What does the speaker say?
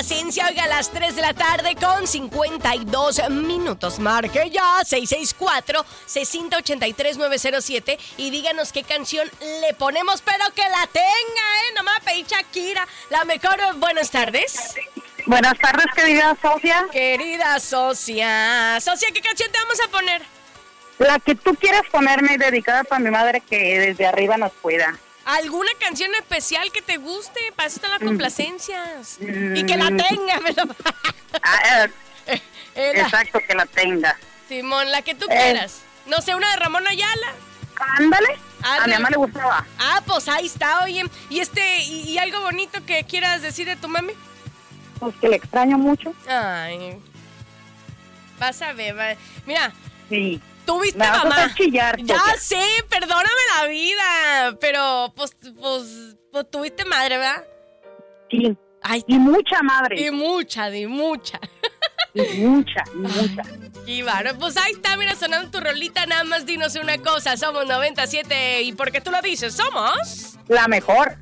complacencia. Oiga, a las 3 de la tarde con 52 minutos. Marque ya 664-683-907 y díganos qué canción le ponemos, pero que la tenga, ¿eh? No me va a pedir Shakira. La mejor. Buenas tardes. Buenas tardes, querida Sofía. Querida Socia. Socia, ¿qué canción te vamos a poner? La que tú quieras ponerme, dedicada para mi madre, que desde arriba nos cuida. ¿Alguna canción especial que te guste? Para eso están las complacencias. Y que la tenga. Exacto, que la tenga. Simón, la que tú quieras. No sé, una de Ramón Ayala. Ándale. A mi mamá le gustaba. Pues ahí está, oye. ¿Y algo bonito que quieras decir de tu mami? Pues que le extraño mucho. Ay. Vas a ver, mira. Sí. Tuviste me vas mamá. A chillar, ya Sofía. sé, perdóname la vida. Pero, pues tuviste madre, ¿verdad? Sí. Ay, y mucha madre. Y mucha. Y mucha. Y bueno, pues ahí está, mira, sonando tu rolita. Nada más dinos una cosa, somos 97 y porque tú lo dices, somos... La mejor.